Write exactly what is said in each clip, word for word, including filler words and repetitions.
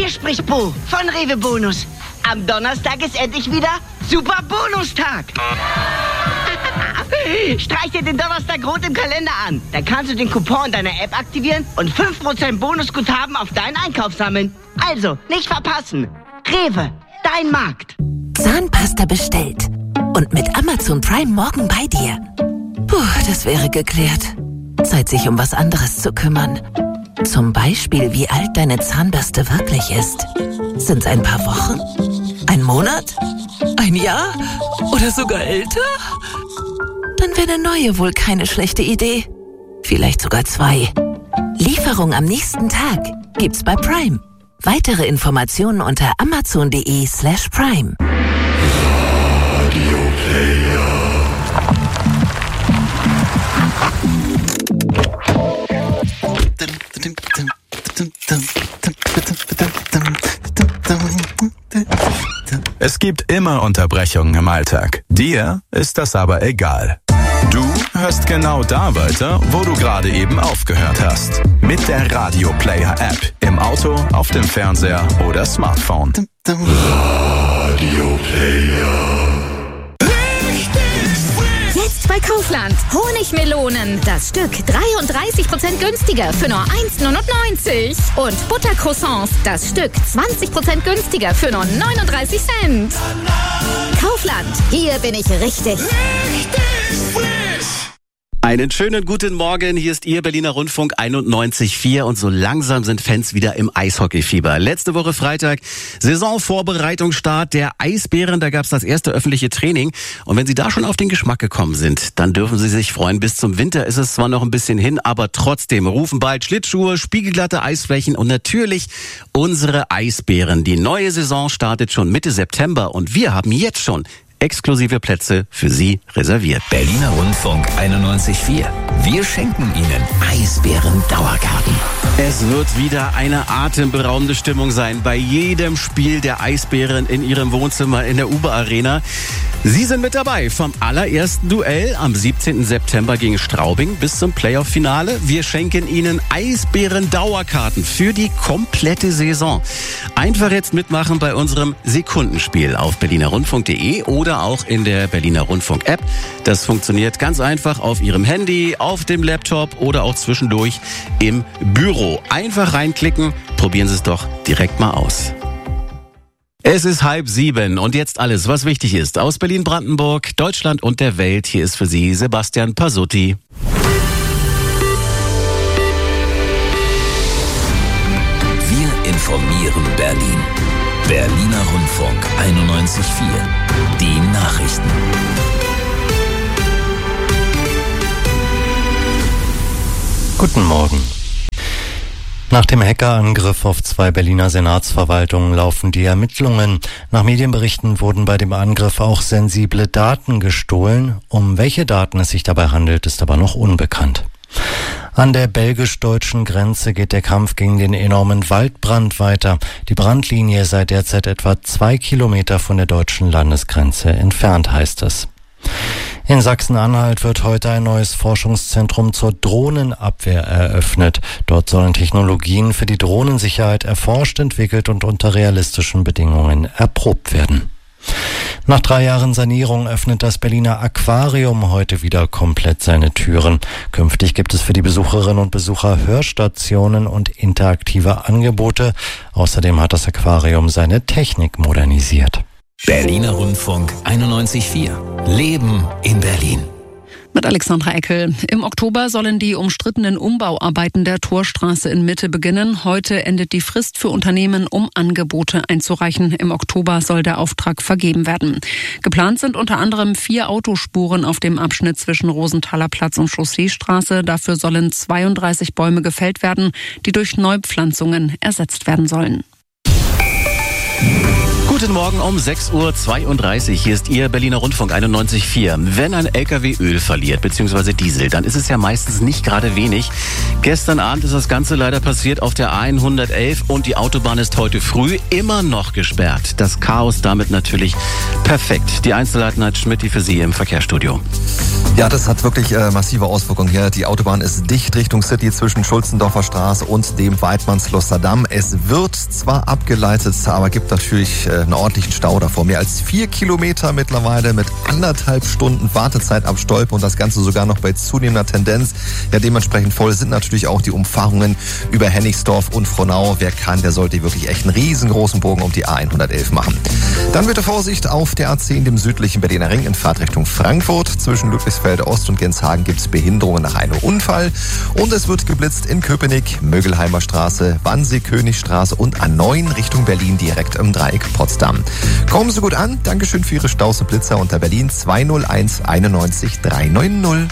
Hier spricht Bo von Rewe Bonus. Am Donnerstag ist endlich wieder Super Bonustag. Streich dir den Donnerstag rot im Kalender an. Da kannst du den Coupon deiner App aktivieren und fünf Prozent Bonusguthaben auf deinen Einkauf sammeln. Also, nicht verpassen. Rewe, dein Markt. Zahnpasta bestellt. Und mit Amazon Prime morgen bei dir. Puh, das wäre geklärt. Zeit, sich um was anderes zu kümmern. Zum Beispiel, wie alt deine Zahnbürste wirklich ist. Sind's ein paar Wochen? Ein Monat? Ein Jahr? Oder sogar älter? Dann wäre eine neue wohl keine schlechte Idee. Vielleicht sogar zwei. Lieferung am nächsten Tag gibt's bei Prime. Weitere Informationen unter amazon.de slash prime. Radio Player. Es gibt immer Unterbrechungen im Alltag. Dir ist das aber egal. Du hörst genau da weiter, wo du gerade eben aufgehört hast. Mit der Radio Player App. Im Auto, auf dem Fernseher oder Smartphone. Radio Player. Jetzt bei Kaufland. Honigmelonen. Das Stück dreiunddreißig Prozent günstiger für nur eins Komma neunundneunzig. Und Buttercroissants. Das Stück zwanzig Prozent günstiger für nur neununddreißig Cent. Kaufland. Hier bin ich richtig. Richtig frisch. Einen schönen guten Morgen, hier ist Ihr Berliner Rundfunk einundneunzig Komma vier und so langsam sind Fans wieder im Eishockeyfieber. Letzte Woche Freitag, Saisonvorbereitungsstart der Eisbären, da gab's das erste öffentliche Training und wenn Sie da schon auf den Geschmack gekommen sind, dann dürfen Sie sich freuen. Bis zum Winter ist es zwar noch ein bisschen hin, aber trotzdem rufen bald Schlittschuhe, spiegelglatte Eisflächen und natürlich unsere Eisbären. Die neue Saison startet schon Mitte September und wir haben jetzt schon exklusive Plätze für Sie reserviert. Berliner Rundfunk einundneunzig Komma vier. Wir schenken Ihnen Eisbären-Dauerkarten. Es wird wieder eine atemberaubende Stimmung sein bei jedem Spiel der Eisbären in Ihrem Wohnzimmer in der Uber-Arena. Sie sind mit dabei vom allerersten Duell am siebzehnten September gegen Straubing bis zum Playoff-Finale. Wir schenken Ihnen Eisbären-Dauerkarten für die komplette Saison. Einfach jetzt mitmachen bei unserem Sekundenspiel auf berliner rundfunk punkt de oder auch in der Berliner Rundfunk-App. Das funktioniert ganz einfach auf Ihrem Handy, auf dem Laptop oder auch zwischendurch im Büro. Einfach reinklicken, probieren Sie es doch direkt mal aus. Es ist halb sieben und jetzt alles, was wichtig ist aus Berlin-Brandenburg, Deutschland und der Welt. Hier ist für Sie Sebastian Pasutti. Wir informieren Berlin. Berliner Rundfunk einundneunzig Komma vier. Die Nachrichten. Guten Morgen. Nach dem Hackerangriff auf zwei Berliner Senatsverwaltungen laufen die Ermittlungen. Nach Medienberichten wurden bei dem Angriff auch sensible Daten gestohlen. Um welche Daten es sich dabei handelt, ist aber noch unbekannt. An der belgisch-deutschen Grenze geht der Kampf gegen den enormen Waldbrand weiter. Die Brandlinie sei derzeit etwa zwei Kilometer von der deutschen Landesgrenze entfernt, heißt es. In Sachsen-Anhalt wird heute ein neues Forschungszentrum zur Drohnenabwehr eröffnet. Dort sollen Technologien für die Drohnensicherheit erforscht, entwickelt und unter realistischen Bedingungen erprobt werden. Nach drei Jahren Sanierung öffnet das Berliner Aquarium heute wieder komplett seine Türen. Künftig gibt es für die Besucherinnen und Besucher Hörstationen und interaktive Angebote. Außerdem hat das Aquarium seine Technik modernisiert. Berliner Rundfunk einundneunzig Komma vier. Leben in Berlin. Mit Alexandra Eckel. Im Oktober sollen die umstrittenen Umbauarbeiten der Torstraße in Mitte beginnen. Heute endet die Frist für Unternehmen, um Angebote einzureichen. Im Oktober soll der Auftrag vergeben werden. Geplant sind unter anderem vier Autospuren auf dem Abschnitt zwischen Rosenthaler Platz und Chausseestraße. Dafür sollen zweiunddreißig Bäume gefällt werden, die durch Neupflanzungen ersetzt werden sollen. Guten Morgen um sechs Uhr zweiunddreißig. Hier ist Ihr Berliner Rundfunk einundneunzig Komma vier. Wenn ein L K W Öl verliert, beziehungsweise Diesel, dann ist es ja meistens nicht gerade wenig. Gestern Abend ist das Ganze leider passiert auf der A hundertelf und die Autobahn ist heute früh immer noch gesperrt. Das Chaos damit natürlich perfekt. Die Einzelheiten hat Schmidt für Sie im Verkehrsstudio. Ja, das hat wirklich äh, massive Auswirkungen hier. Die Autobahn ist dicht Richtung City zwischen Schulzendorfer Straße und dem Weidmannsloster Damm. Es wird zwar abgeleitet, aber gibt natürlich äh, einen ordentlichen Stau davor. Mehr als vier Kilometer mittlerweile mit anderthalb Stunden Wartezeit am Stolpen und das Ganze sogar noch bei zunehmender Tendenz. Ja, dementsprechend voll sind natürlich auch die Umfahrungen über Hennigsdorf und Frohnau. Wer kann, der sollte wirklich echt einen riesengroßen Bogen um die A hundertelf machen. Dann bitte Vorsicht auf der A zehn, dem südlichen Berliner Ring in Fahrtrichtung Frankfurt. Zwischen Ludwigsfelde Ost und Genshagen gibt es Behinderungen nach einem Unfall. Und es wird geblitzt in Köpenick, Mögelheimer Straße, Wannsee-Königstraße und A neun Richtung Berlin direkt im Dreieck Potsdam. Kommen Sie gut an. Dankeschön für Ihre Staus und Blitzer unter Berlin zwei null eins einundneunzig dreihundertneunzig.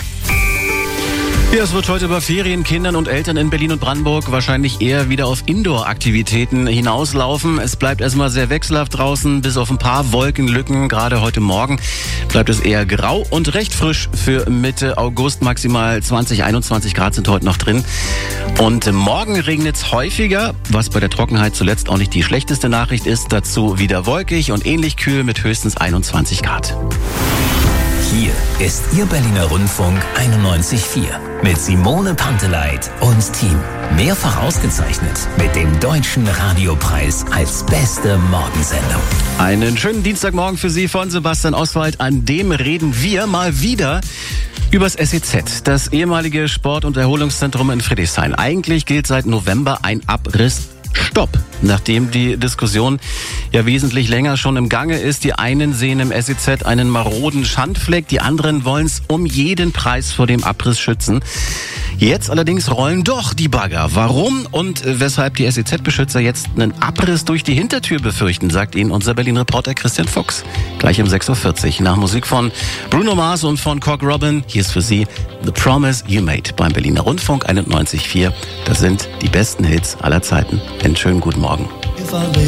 Ja, es wird heute bei Ferien, Kindern und Eltern in Berlin und Brandenburg wahrscheinlich eher wieder auf Indoor-Aktivitäten hinauslaufen. Es bleibt erstmal sehr wechselhaft draußen, bis auf ein paar Wolkenlücken. Gerade heute Morgen bleibt es eher grau und recht frisch für Mitte August. Maximal zwanzig, einundzwanzig Grad sind heute noch drin. Und morgen regnet es häufiger, was bei der Trockenheit zuletzt auch nicht die schlechteste Nachricht ist. Dazu wieder wolkig und ähnlich kühl mit höchstens einundzwanzig Grad. Hier ist Ihr Berliner Rundfunk einundneunzig Komma vier mit Simone Panteleit und Team. Mehrfach ausgezeichnet mit dem Deutschen Radiopreis als beste Morgensendung. Einen schönen Dienstagmorgen für Sie von Sebastian Oswald. An dem reden wir mal wieder übers S E Z, das ehemalige Sport- und Erholungszentrum in Friedrichshain. Eigentlich gilt seit November ein Abriss. Stopp. Nachdem die Diskussion ja wesentlich länger schon im Gange ist. Die einen sehen im S E Z einen maroden Schandfleck, die anderen wollen es um jeden Preis vor dem Abriss schützen. Jetzt allerdings rollen doch die Bagger. Warum und weshalb die S E Z-Beschützer jetzt einen Abriss durch die Hintertür befürchten, sagt Ihnen unser Berlin-Reporter Christian Fuchs. Gleich um sechs Uhr vierzig nach Musik von Bruno Mars und von Cock Robin. Hier ist für Sie The Promise You Made beim Berliner Rundfunk einundneunzig Komma vier. Das sind die besten Hits aller Zeiten. Einen schönen guten Morgen.